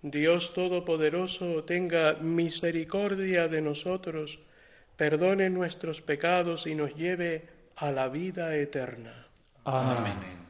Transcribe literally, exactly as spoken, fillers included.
Dios Todopoderoso, tenga misericordia de nosotros, perdone nuestros pecados y nos lleve a la vida eterna. Amén.